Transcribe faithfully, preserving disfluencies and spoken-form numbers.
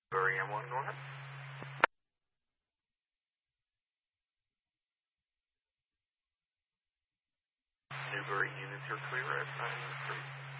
Newbury M one, go ahead. Newbury units are clear at nine three.